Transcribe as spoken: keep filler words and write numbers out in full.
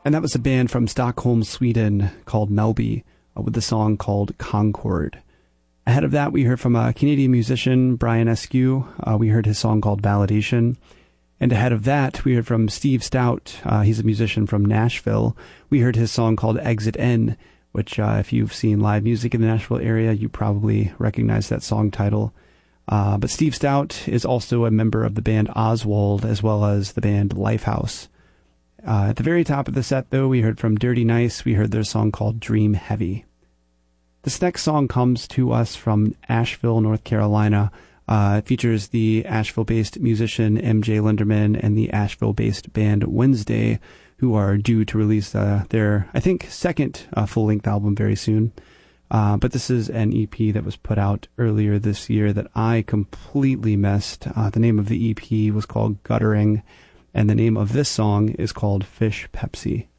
And that was a band from Stockholm, Sweden called Melby uh, with the song called Concord. Ahead of that, we heard from a Canadian musician, Brian Eskew. Uh, we heard his song called Validation. And ahead of that, we heard from Steve Stout. Uh, he's a musician from Nashville. We heard his song called Exit N, which uh, if you've seen live music in the Nashville area, you probably recognize that song title. Uh, but Steve Stout is also a member of the band Oswald, as well as the band Lifehouse. Uh, at the very top of the set, though, we heard from Dirty Nice. We heard their song called Dream Heavy. This next song comes to us from Asheville, North Carolina. Uh, it features the Asheville-based musician M J Linderman and the Asheville-based band Wednesday, who are due to release uh, their, I think, second uh, full-length album very soon. Uh, but this is an E P that was put out earlier this year that I completely missed. Uh, the name of the E P was called Guttering, and the name of this song is called Fish Pepsi.